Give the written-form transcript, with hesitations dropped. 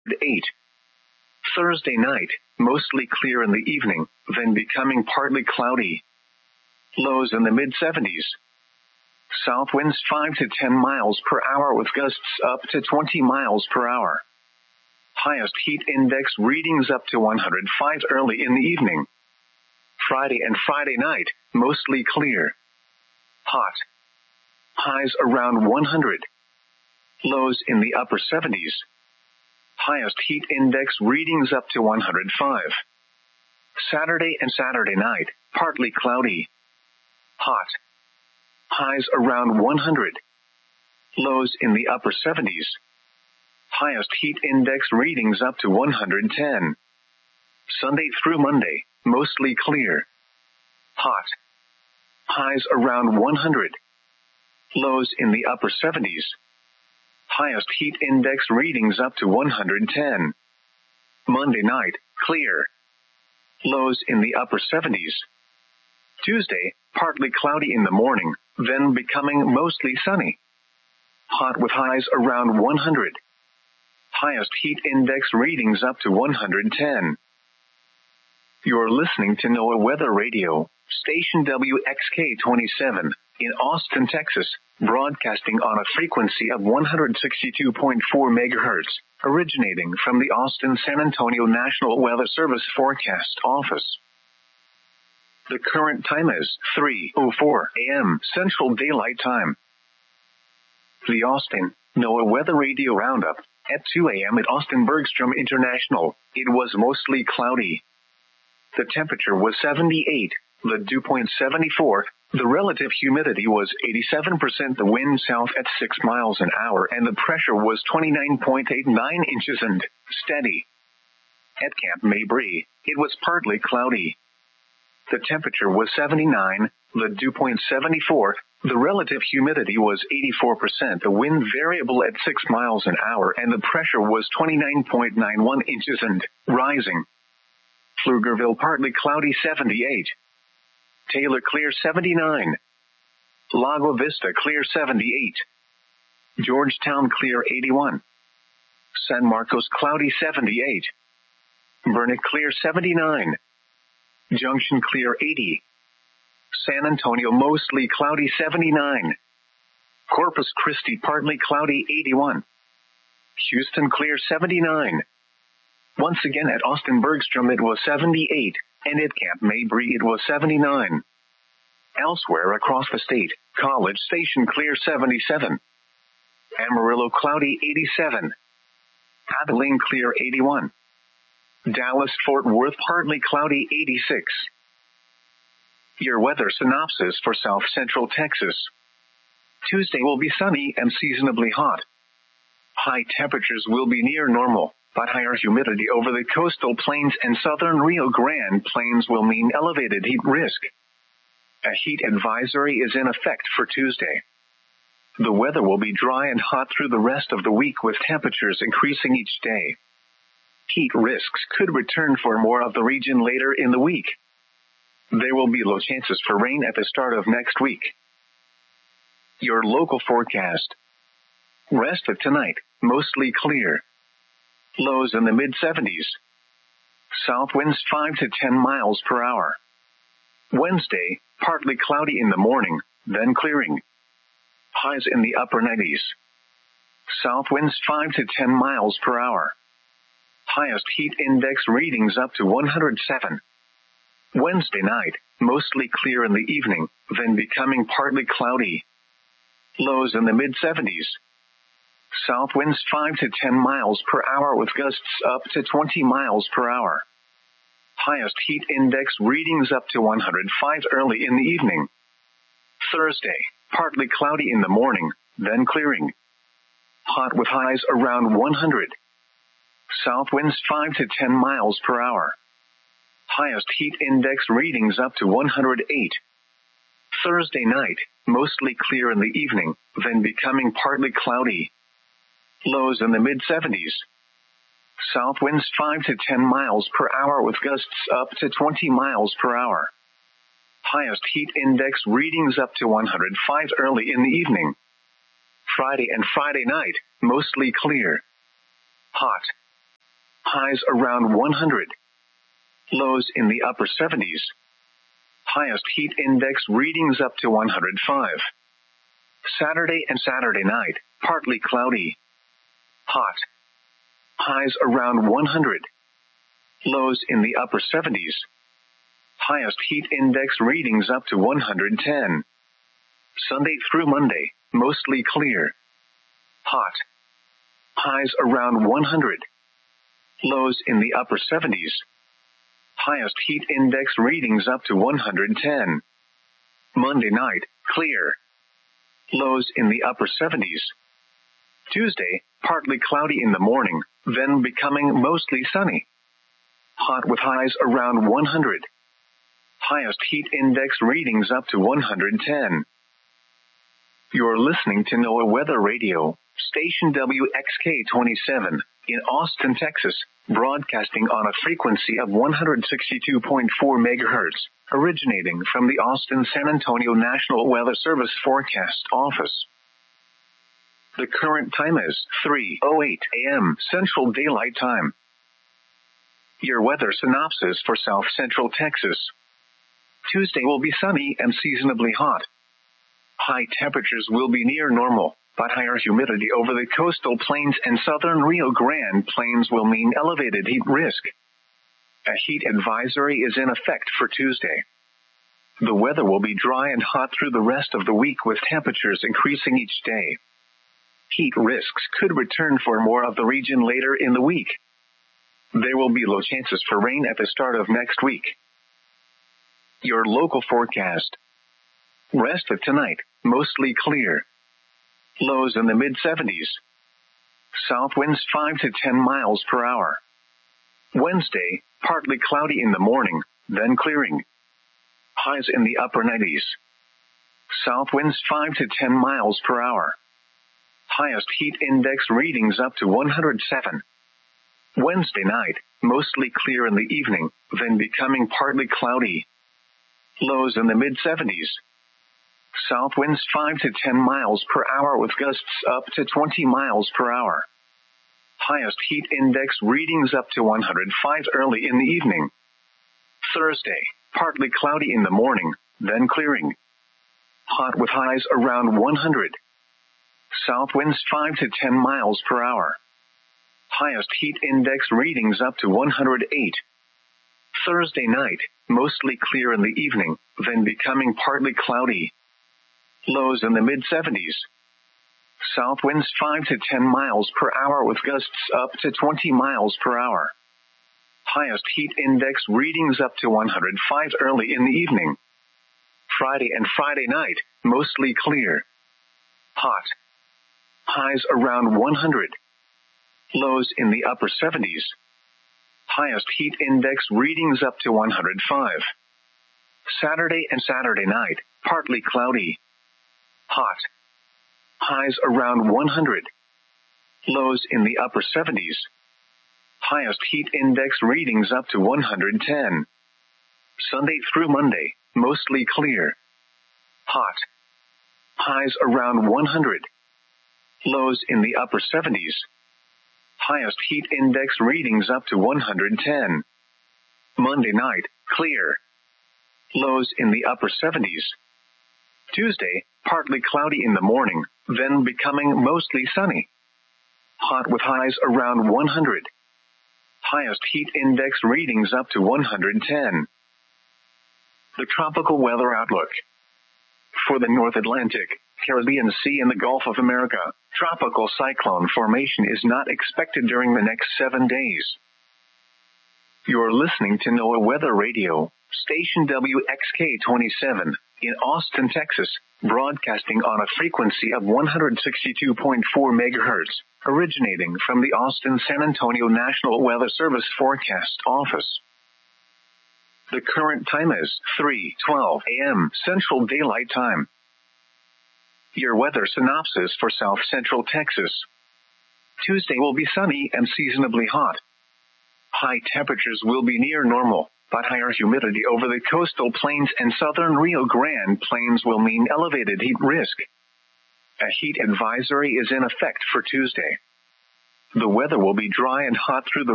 8. Thursday night, mostly clear in the evening, then becoming partly cloudy. Lows in the mid-70s. South winds 5 to 10 miles per hour with gusts up to 20 miles per hour. Highest heat index readings up to 105 early in the evening. Friday and Friday night, mostly clear. Hot. Highs around 100. Lows in the upper 70s. Highest heat index readings up to 105. Saturday and Saturday night, partly cloudy. Hot. Highs around 100. Lows in the upper 70s. Highest heat index readings up to 110. Sunday through Monday, mostly clear. Hot. Highs around 100. Lows in the upper 70s. Highest heat index readings up to 110. Monday night, clear. Lows in the upper 70s. Tuesday, partly cloudy in the morning, then becoming mostly sunny. Hot with highs around 100. Highest heat index readings up to 110. You're listening to NOAA Weather Radio, station WXK-27, in Austin, Texas, broadcasting on a frequency of 162.4 megahertz, originating from the Austin-San Antonio National Weather Service Forecast Office. The current time is 3:04 a.m. Central Daylight Time. The Austin NOAA Weather Radio Roundup. At 2 a.m. at Austin Bergstrom International, it was mostly cloudy. The temperature was 78, the dew point 74, the relative humidity was 87%, the wind south at 6 miles an hour, and the pressure was 29.89 inches and steady. At Camp Mabry, it was partly cloudy. The temperature was 79, the dew point 74, the relative humidity was 84%, the wind variable at 6 miles an hour, and the pressure was 29.91 inches and rising. Pflugerville partly cloudy 78. Taylor clear 79. Lago Vista clear 78. Georgetown clear 81. San Marcos cloudy 78. Burnet clear 79. Junction clear 80. San Antonio mostly cloudy 79. Corpus Christi partly cloudy 81. Houston clear 79. Once again at Austin Bergstrom it was 78, and at Camp Mabry it was 79. Elsewhere across the state, College Station clear 77. Amarillo cloudy 87. Abilene clear 81. Dallas Fort Worth partly cloudy 86. Your weather synopsis for South Central Texas. Tuesday will be sunny and seasonably hot. High temperatures will be near normal, but higher humidity over the coastal plains and southern Rio Grande plains will mean elevated heat risk. A heat advisory is in effect for Tuesday. The weather will be dry and hot through the rest of the week with temperatures increasing each day. Heat risks could return for more of the region later in the week. There will be low chances for rain at the start of next week. Your local forecast. Rest of tonight, mostly clear. Lows in the mid-70s. South winds 5 to 10 miles per hour. Wednesday, partly cloudy in the morning, then clearing. Highs in the upper 90s. South winds 5 to 10 miles per hour. Highest heat index readings up to 107. Wednesday night, mostly clear in the evening, then becoming partly cloudy. Lows in the mid-70s. South winds 5 to 10 miles per hour with gusts up to 20 miles per hour. Highest heat index readings up to 105 early in the evening. Thursday, partly cloudy in the morning, then clearing. Hot with highs around 100. South winds 5 to 10 miles per hour. Highest heat index readings up to 108. Thursday night, mostly clear in the evening, then becoming partly cloudy. Lows in the mid-70s. South winds 5 to 10 miles per hour with gusts up to 20 miles per hour. Highest heat index readings up to 105 early in the evening. Friday and Friday night, mostly clear. Hot. Highs around 100. Lows in the upper 70s. Highest heat index readings up to 105. Saturday and Saturday night, partly cloudy. Hot. Highs around 100. Lows in the upper 70s. Highest heat index readings up to 110. Sunday through Monday, mostly clear. Hot. Highs around 100. Lows in the upper 70s. Highest heat index readings up to 110. Monday night, clear. Lows in the upper 70s. Tuesday, partly cloudy in the morning, then becoming mostly sunny. Hot with highs around 100. Highest heat index readings up to 110. You're listening to NOAA Weather Radio, station WXK-27, in Austin, Texas, broadcasting on a frequency of 162.4 MHz, originating from the Austin-San Antonio National Weather Service Forecast Office. The current time is 3:08 a.m. Central Daylight Time. Your weather synopsis for South Central Texas. Tuesday will be sunny and seasonably hot. High temperatures will be near normal, but higher humidity over the coastal plains and southern Rio Grande plains will mean elevated heat risk. A heat advisory is in effect for Tuesday. The weather will be dry and hot through the rest of the week with temperatures increasing each day. Heat risks could return for more of the region later in the week. There will be low chances for rain at the start of next week. Your local forecast. Rest of tonight, mostly clear. Lows in the mid-70s. South winds 5 to 10 miles per hour. Wednesday, partly cloudy in the morning, then clearing. Highs in the upper 90s. South winds 5 to 10 miles per hour. Highest heat index readings up to 107. Wednesday night, mostly clear in the evening, then becoming partly cloudy. Lows in the mid-70s. South winds 5 to 10 miles per hour with gusts up to 20 miles per hour. Highest heat index readings up to 105 early in the evening. Thursday, partly cloudy in the morning, then clearing. Hot with highs around 100. South winds 5 to 10 miles per hour. Highest heat index readings up to 108. Thursday night, mostly clear in the evening, then becoming partly cloudy. Lows in the mid-70s. South winds 5 to 10 miles per hour with gusts up to 20 miles per hour. Highest heat index readings up to 105 early in the evening. Friday and Friday night, mostly clear. Hot. Highs around 100. Lows in the upper 70s. Highest heat index readings up to 105. Saturday and Saturday night, partly cloudy. Hot. Highs around 100. Lows in the upper 70s. Highest heat index readings up to 110. Sunday through Monday, mostly clear. Hot. Highs around 100. Lows in the upper 70s. Highest heat index readings up to 110. Monday night, clear. Lows in the upper 70s. Tuesday, partly cloudy in the morning, then becoming mostly sunny. Hot with highs around 100. Highest heat index readings up to 110. The tropical weather outlook. For the North Atlantic, Caribbean Sea and the Gulf of America, tropical cyclone formation is not expected during the next 7 days. You're listening to NOAA Weather Radio, station WXK-27, in Austin, Texas, broadcasting on a frequency of 162.4 MHz, originating from the Austin-San Antonio National Weather Service Forecast Office. The current time is 3:12 a.m. Central Daylight Time. Your weather synopsis for South Central Texas. Tuesday will be sunny and seasonably hot. High temperatures will be near normal, but higher humidity over the coastal plains and southern Rio Grande plains will mean elevated heat risk. A heat advisory is in effect for Tuesday. The weather will be dry and hot through the